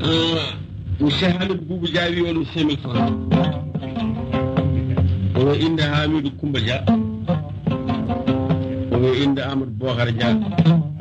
monsieur Hamid Boubou Dia wi on 5000 francs o inde Hamidou Coumba Dia o inde Amadou Bocar Dia